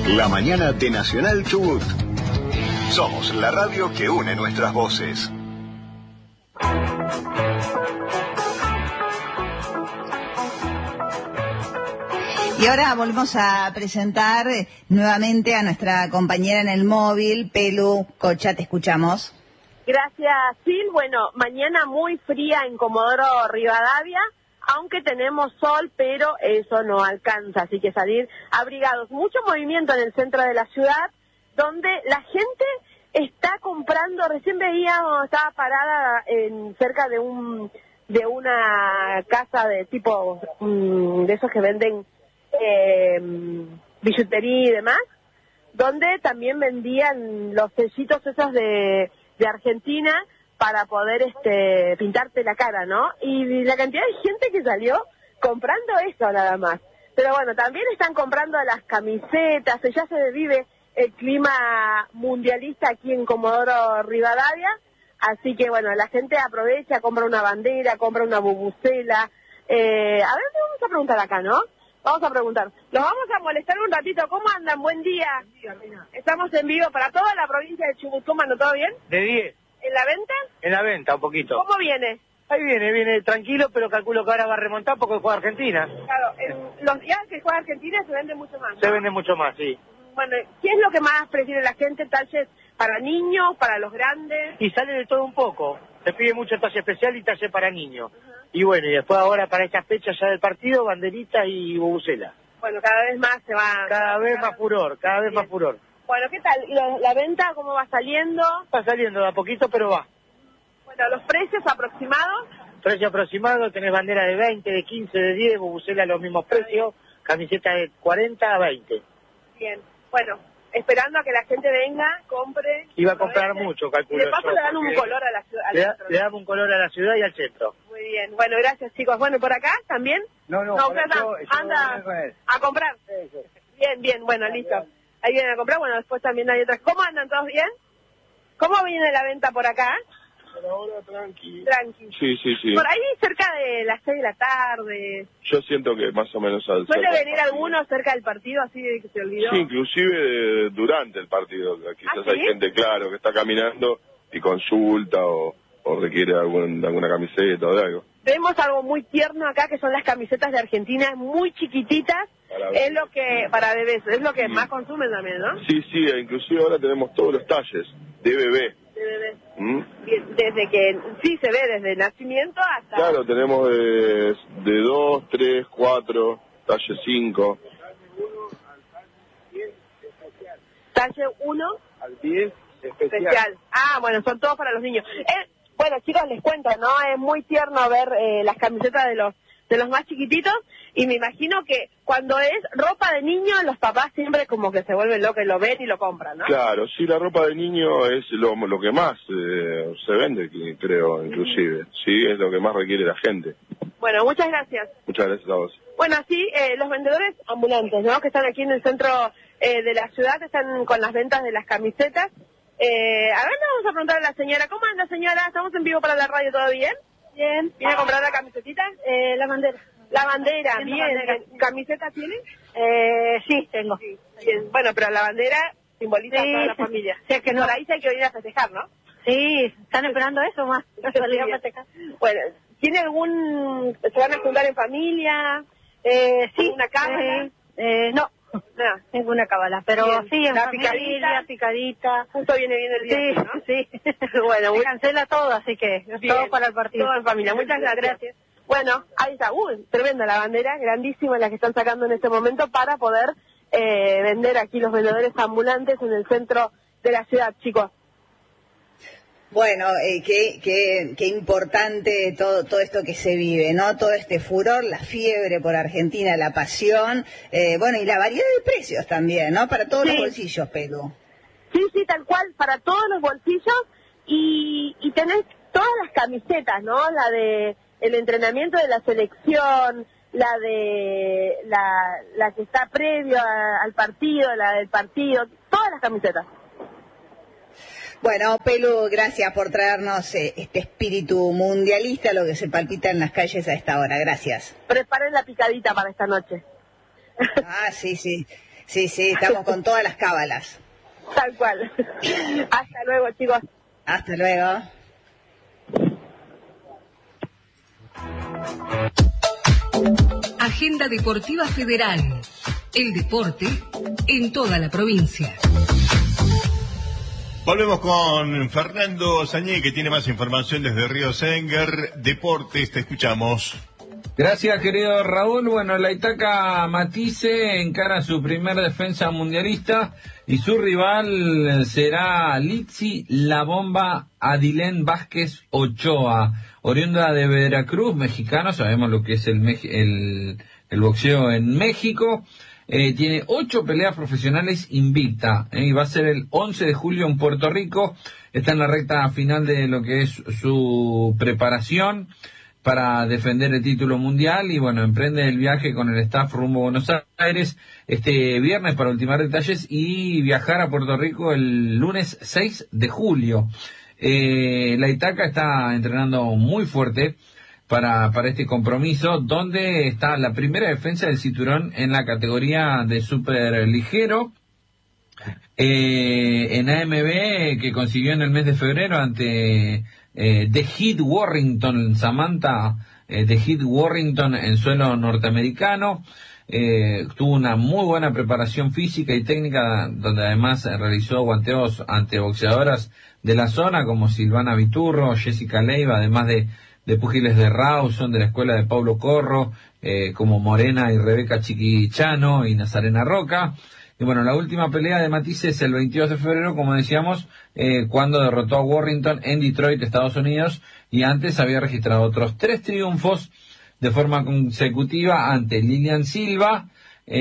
La mañana de Nacional Chubut. Somos la radio que une nuestras voces. Y ahora volvemos a presentar nuevamente a nuestra compañera en el móvil, Pelu Cocha, te escuchamos. Gracias, Sil. Bueno, mañana muy fría en Comodoro Rivadavia, aunque tenemos sol, pero eso no alcanza, así que salir abrigados. Mucho movimiento en el centro de la ciudad, donde la gente está comprando. Recién veíamos, estaba parada cerca de una casa de tipo, de esos que venden billutería y demás, donde también vendían los sellitos esos de Argentina para poder pintarte la cara, ¿no? Y la cantidad de gente que salió comprando eso nada más. Pero bueno, también están comprando las camisetas, ya se vive el clima mundialista aquí en Comodoro Rivadavia, así que bueno, la gente aprovecha, compra una bandera, compra una bubucela. A ver, vamos a preguntar acá, ¿no? Vamos a preguntar. Los vamos a molestar un ratito. ¿Cómo andan? Buen día. Estamos en vivo para toda la provincia de Chubut. ¿Cómo andan? ¿Todo bien? De 10. ¿En la venta? En la venta, un poquito. ¿Cómo viene? Ahí viene tranquilo, pero calculo que ahora va a remontar porque juega Argentina. Claro, en los días que juega Argentina se vende mucho más, ¿no? Se vende mucho más, sí. Bueno, ¿qué es lo que más prefiere la gente? ¿Talles para niños, para los grandes? Y sale de todo un poco. Se pide mucho talle especial y talle para niños. Y bueno, y después ahora para estas fechas ya del partido, banderita y bubucela. Bueno, cada vez más se va... Cada vez más furor. Bueno, ¿qué tal? ¿Y la venta cómo va saliendo? Va saliendo de a poquito, pero va. Bueno, ¿los precios aproximados? Precio aproximado, tenés bandera de 20, de 15, de 10, bubucela los mismos precios, camiseta de 40 a 20. Bien, bueno, esperando a que la gente venga, compre... Y va a comprar mucho, calculo. Y de paso le dan un color a la ciudad. Le damos un color a la ciudad y al centro. Muy bien, bueno, gracias chicos. Bueno, ¿y por acá también? No, usted anda a comprar. Sí. Bien, bueno, listo. Ahí vienen a comprar, bueno, después también hay otras. ¿Cómo andan todos bien? ¿Cómo viene la venta por acá? Por ahora tranqui. Sí. Por ahí cerca de las 6 de la tarde. Yo siento que más o menos al ¿Suele venir alguno cerca del partido así de que se olvidó? Sí, inclusive durante el partido. Quizás ¿sí? Hay gente, claro, que está caminando y consulta o requiere alguna camiseta o de algo. Vemos algo muy tierno acá, que son las camisetas de Argentina, muy chiquititas. Es lo que, para bebés, es lo que más consumen también, ¿no? Sí, inclusive ahora tenemos todos los talles de bebé. De bebé. Bien, desde que, sí, se ve desde el nacimiento hasta... Claro, tenemos de 2, 3, 4, talle 5. Talle 1 al 10 especial. Ah, bueno, son todos para los niños. Bueno, chicos, les cuento, ¿no? Es muy tierno ver las camisetas de los más chiquititos, y me imagino que cuando es ropa de niño, los papás siempre como que se vuelven locos y lo ven y lo compran, ¿no? Claro, sí, la ropa de niño es lo que más se vende, creo, inclusive. Sí, es lo que más requiere la gente. Bueno, muchas gracias. Muchas gracias a vos. Bueno, sí, los vendedores ambulantes, ¿no? Que están aquí en el centro de la ciudad, están con las ventas de las camisetas. A ver, vamos a preguntar a la señora. ¿Cómo anda, señora? ¿Estamos en vivo para la radio? ¿Todo bien? Bien. ¿Viene a comprar la camisetita? La bandera. La bandera, bien. ¿Camiseta tiene? Sí, tengo. Sí. Bien. Bueno, pero la bandera simboliza a toda la familia. Sí, es que no. Por ahí sí hay que venir a festejar, ¿no? Sí, están esperando eso más. Bueno, ¿tiene se van a juntar en familia? Sí. ¿Una cámara? No. No, tengo una cábala, pero bien. Sí, en la familia, picadita. Justo viene bien el día, ¿no? Sí. Bueno, cancela todo, así que bien. Todo para el partido. Todo en familia, muchas gracias. Bueno, ahí está, tremenda la bandera, grandísima la que están sacando en este momento para poder vender aquí los vendedores ambulantes en el centro de la ciudad, chicos. Bueno, qué importante todo esto que se vive, ¿no? Todo este furor, la fiebre por Argentina, la pasión, bueno, y la variedad de precios también, ¿no? Para todos los bolsillos, Pelu. Sí, tal cual, para todos los bolsillos, y tenés todas las camisetas, ¿no? La de el entrenamiento de la selección, la de la que está previo al partido, la del partido, todas las camisetas. Bueno, Pelu, gracias por traernos este espíritu mundialista, lo que se palpita en las calles a esta hora. Gracias. Preparen la picadita para esta noche. Ah, sí. Sí, estamos con todas las cábalas. Tal cual. Hasta luego, chicos. Hasta luego. Agenda Deportiva Federal. El deporte en toda la provincia. Volvemos con Fernando Sañé, que tiene más información desde Río Senger. Deportes, te escuchamos. Gracias, querido Raúl. Bueno, la Itaca Matisse encara su primer defensa mundialista y su rival será Litsi La Bomba Adilén Vázquez Ochoa, oriunda de Veracruz, mexicano. Sabemos lo que es el boxeo en México. Tiene 8 peleas profesionales invicta, y va a ser el 11 de julio en Puerto Rico. Está en la recta final de lo que es su preparación para defender el título mundial y bueno, emprende el viaje con el staff rumbo a Buenos Aires este viernes para ultimar detalles y viajar a Puerto Rico el lunes 6 de julio. La Itaca está entrenando muy fuerte para este compromiso, donde está la primera defensa del cinturón en la categoría de super ligero, en AMB, que consiguió en el mes de febrero ante The Heat Warrington, Samantha The Heat Warrington en suelo norteamericano. Tuvo una muy buena preparación física y técnica, donde además realizó guanteos ante boxeadoras de la zona como Silvana Viturro, Jessica Leiva, además de púgiles de Rawson, de la escuela de Pablo Corro, como Morena y Rebeca Chiquichano y Nazarena Roca. Y bueno, la última pelea de Matisse es el 22 de febrero, como decíamos, cuando derrotó a Warrington en Detroit, Estados Unidos, y antes había registrado otros 3 triunfos de forma consecutiva ante Lilian Silva,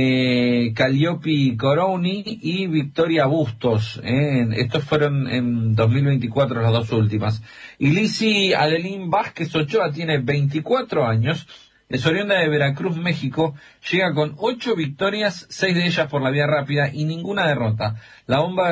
Calliope Coroni y Victoria Bustos. Estos fueron en 2024 las 2 últimas. Y Litsi Adelín Vázquez Ochoa tiene 24 años, es oriunda de Veracruz, México, llega con 8 victorias, 6 de ellas por la vía rápida y ninguna derrota. La Bomba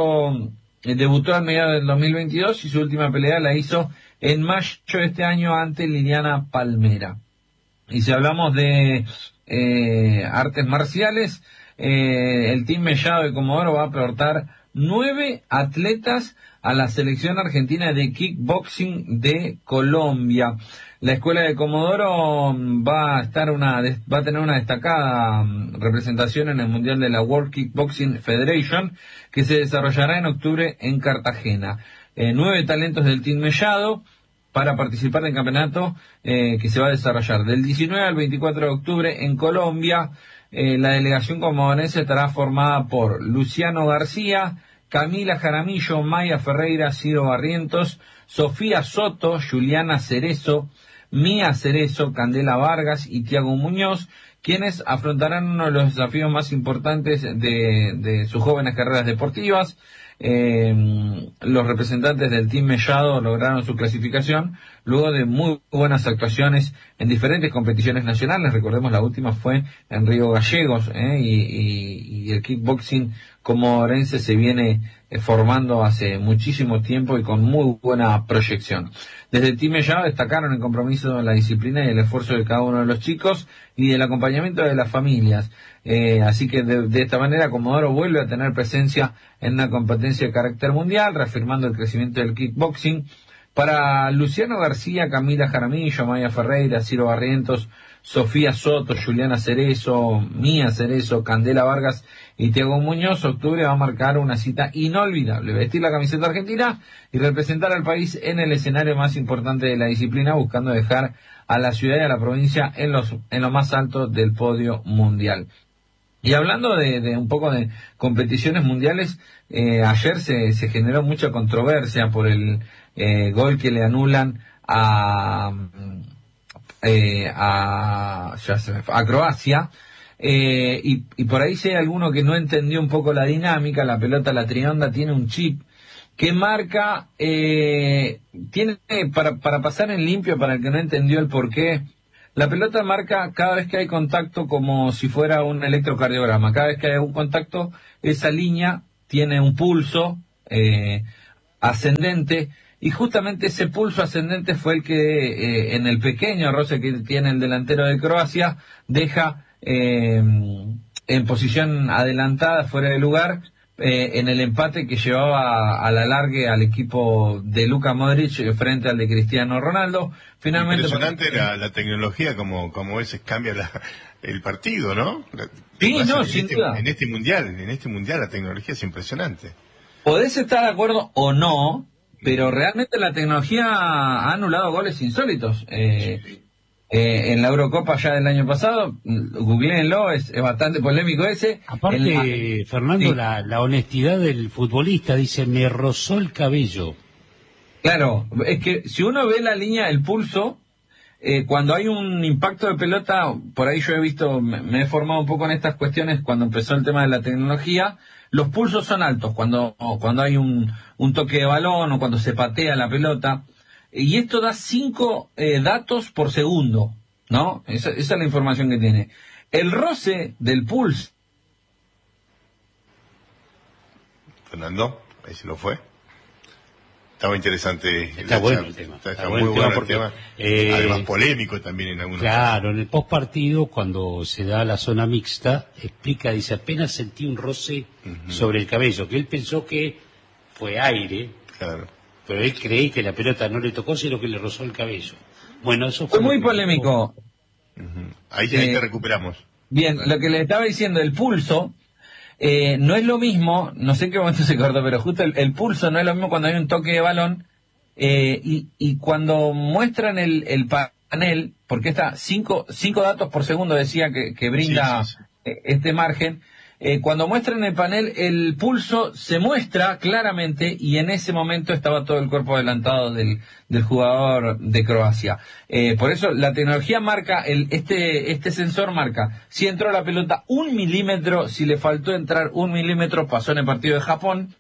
debutó a mediados del 2022 y su última pelea la hizo en mayo de este año ante Liliana Palmera. Y si hablamos de artes marciales, el Team Mellado de Comodoro va a aportar 9 atletas a la selección argentina de kickboxing de Colombia. La escuela de Comodoro va a tener una destacada representación en el Mundial de la World Kickboxing Federation, que se desarrollará en octubre en Cartagena. 9 talentos del Team Mellado para participar del campeonato que se va a desarrollar del 19 al 24 de octubre en Colombia. La delegación comodorense estará formada por Luciano García, Camila Jaramillo, Maya Ferreira, Ciro Barrientos, Sofía Soto, Juliana Cerezo, Mía Cerezo, Candela Vargas y Tiago Muñoz, quienes afrontarán uno de los desafíos más importantes de sus jóvenes carreras deportivas. Los representantes del Team Mellado lograron su clasificación luego de muy buenas actuaciones en diferentes competiciones nacionales. Recordemos, la última fue en Río Gallegos, y el kickboxing comodorense se viene formando hace muchísimo tiempo y con muy buena proyección. Desde el Team Mellado destacaron el compromiso de la disciplina y el esfuerzo de cada uno de los chicos y del acompañamiento de las familias. Así que de esta manera Comodoro vuelve a tener presencia en una competencia de carácter mundial, reafirmando el crecimiento del kickboxing. Para Luciano García, Camila Jaramillo, Maya Ferreira, Ciro Barrientos, Sofía Soto, Juliana Cerezo, Mía Cerezo, Candela Vargas y Tiago Muñoz, octubre va a marcar una cita inolvidable: vestir la camiseta argentina y representar al país en el escenario más importante de la disciplina, buscando dejar a la ciudad y a la provincia en lo más alto del podio mundial. Y hablando de un poco de competiciones mundiales, ayer se generó mucha controversia por el gol que le anulan a Croacia, y por ahí si hay alguno que no entendió un poco la dinámica, la pelota, la trionda, tiene un chip que marca, tiene para pasar en limpio, para el que no entendió el porqué. La pelota marca cada vez que hay contacto como si fuera un electrocardiograma. Cada vez que hay un contacto, esa línea tiene un pulso ascendente, y justamente ese pulso ascendente fue el que en el pequeño roce que tiene el delantero de Croacia deja en posición adelantada, fuera de lugar, en el empate que llevaba a la largue al equipo de Luka Modric frente al de Cristiano Ronaldo. Finalmente, impresionante la tecnología, como a veces cambia el partido, ¿no? Sí, no, sin duda. En este mundial la tecnología es impresionante. Podés estar de acuerdo o no, pero realmente la tecnología ha anulado goles insólitos. En la Eurocopa ya del año pasado, googleenlo, es bastante polémico ese. Aparte, Fernando, sí, la honestidad del futbolista, dice, me rozó el cabello. Claro, es que si uno ve la línea del pulso, cuando hay un impacto de pelota, por ahí yo he visto, me he formado un poco en estas cuestiones cuando empezó el tema de la tecnología, los pulsos son altos cuando hay un toque de balón o cuando se patea la pelota, y esto da 5 datos por segundo, ¿no? Esa es la información que tiene. El roce del pulso. Fernando, ahí se lo fue. Estaba interesante. Está bueno el tema. Está muy bueno el tema. Además polémico también en algunos casos. Claro, en el postpartido, cuando se da la zona mixta, explica, dice, apenas sentí un roce sobre el cabello, que él pensó que fue aire, claro, pero él cree que la pelota no le tocó, sino que le rozó el cabello. Bueno, eso fue muy polémico. Ahí te recuperamos. Bien, lo que le estaba diciendo, el pulso... no es lo mismo, no sé en qué momento se cortó, pero justo el pulso no es lo mismo cuando hay un toque de balón, y cuando muestran el panel, porque está 5 datos por segundo decía que brinda sí. Este margen, cuando muestran el panel, el pulso se muestra claramente, y en ese momento estaba todo el cuerpo adelantado del jugador de Croacia. Por eso la tecnología marca, este sensor marca si entró la pelota 1 milímetro, si le faltó entrar 1 milímetro, pasó en el partido de Japón,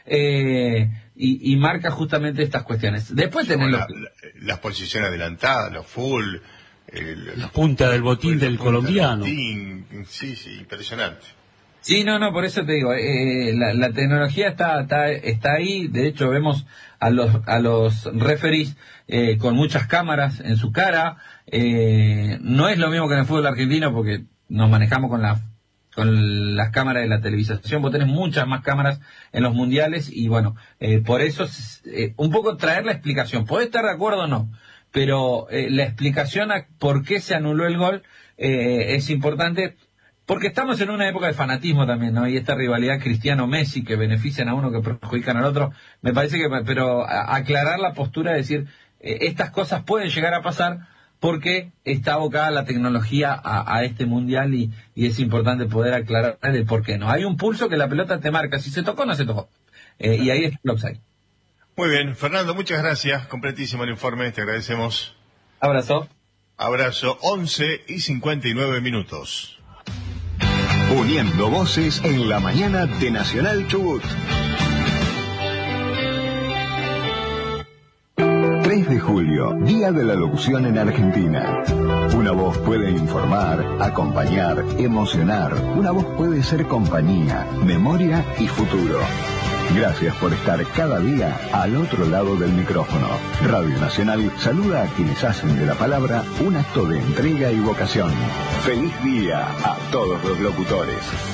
y marca justamente estas cuestiones. Después tenemos las posiciones adelantadas, los full, la punta del botín del colombiano. Sí, impresionante. Sí, no, por eso te digo, la tecnología está ahí. De hecho, vemos a los referees con muchas cámaras en su cara. No es lo mismo que en el fútbol argentino, porque nos manejamos con las cámaras de la televisación. Vos tenés muchas más cámaras en los mundiales, y bueno, por eso un poco traer la explicación. Podés estar de acuerdo o no, pero la explicación a por qué se anuló el gol es importante. Porque estamos en una época de fanatismo también, ¿no? Y esta rivalidad Cristiano-Messi, que benefician a uno, que perjudican al otro, me parece que, pero aclarar la postura de decir, estas cosas pueden llegar a pasar porque está abocada la tecnología a este mundial, y es importante poder aclarar el por qué no. Hay un pulso que la pelota te marca, si se tocó o no se tocó. Y ahí está el offside. Muy bien, Fernando, muchas gracias. Completísimo el informe, te agradecemos. Abrazo. Abrazo, 11:59. Uniendo voces en la mañana de Nacional Chubut. 3 de julio, Día de la Locución en Argentina. Una voz puede informar, acompañar, emocionar. Una voz puede ser compañía, memoria y futuro. Gracias por estar cada día al otro lado del micrófono. Radio Nacional saluda a quienes hacen de la palabra un acto de entrega y vocación. ¡Feliz día a todos los locutores!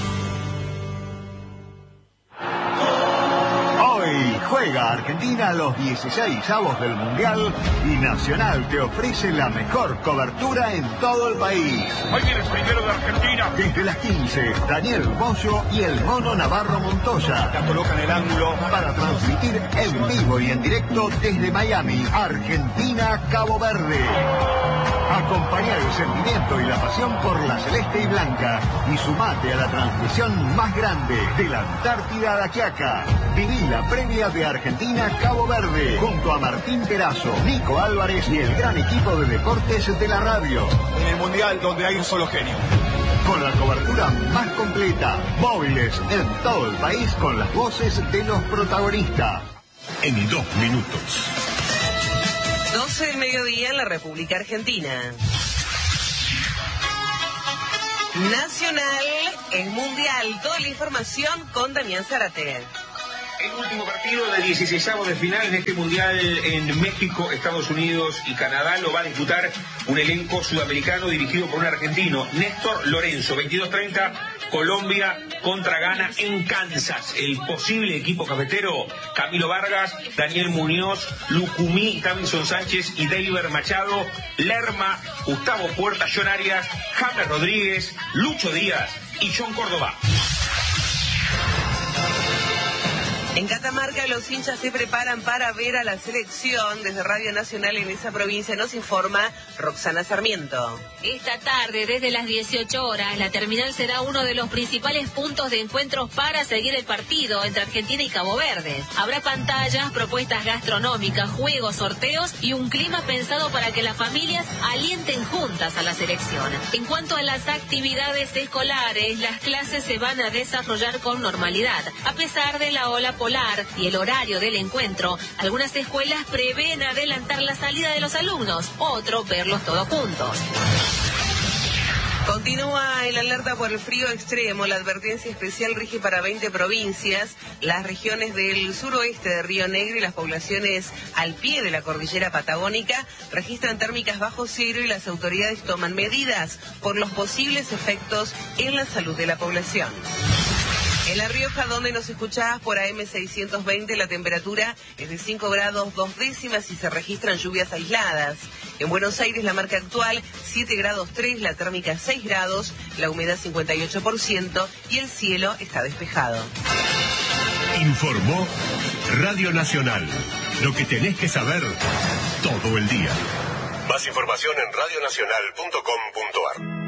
Juega Argentina los 16avos del Mundial y Nacional te ofrece la mejor cobertura en todo el país. Hoy viene el primero de Argentina. Desde las 15, Daniel Bozo y el Mono Navarro Montoya la colocan en el ángulo para transmitir en vivo y en directo desde Miami, Argentina, Cabo Verde. Acompañá el sentimiento y la pasión por la celeste y blanca y sumate a la transmisión más grande de la Antártida a la Quiaca. Viví la previa de Argentina-Cabo Verde junto a Martín Perazo, Nico Álvarez y el gran equipo de deportes de la radio. En el Mundial donde hay un solo genio. Con la cobertura más completa, móviles en todo el país con las voces de los protagonistas. En 2 minutos. 12 del mediodía en la República Argentina. Nacional, el Mundial, toda la información con Damián Zárate. El último partido de 16avos de final en este Mundial en México, Estados Unidos y Canadá lo va a disputar un elenco sudamericano dirigido por un argentino, Néstor Lorenzo. 22:30 Colombia contra Ghana en Kansas. El posible equipo cafetero: Camilo Vargas, Daniel Muñoz, Lucumí, Davinson Sánchez y Deiber Machado, Lerma, Gustavo Puerta, John Arias, James Rodríguez, Lucho Díaz y John Córdoba. En Catamarca los hinchas se preparan para ver a la selección. Desde Radio Nacional en esa provincia nos informa Roxana Sarmiento. Esta tarde, desde las 18 horas, la terminal será uno de los principales puntos de encuentros para seguir el partido entre Argentina y Cabo Verde. Habrá pantallas, propuestas gastronómicas, juegos, sorteos y un clima pensado para que las familias alienten juntas a la selección. En cuanto a las actividades escolares, las clases se van a desarrollar con normalidad. A pesar de la ola polar y el horario del encuentro, algunas escuelas prevén adelantar la salida de los alumnos, otros verlos todos juntos. Continúa el alerta por el frío extremo. La advertencia especial rige para 20 provincias, las regiones del suroeste de Río Negro y las poblaciones al pie de la cordillera patagónica registran térmicas bajo cero y las autoridades toman medidas por los posibles efectos en la salud de la población. En La Rioja, donde nos escuchás por AM 620, la temperatura es de 5 grados 2 décimas y se registran lluvias aisladas. En Buenos Aires, la marca actual 7 grados 3, la térmica 6 grados, la humedad 58% y el cielo está despejado. Informó Radio Nacional. Lo que tenés que saber todo el día. Más información en radionacional.com.ar.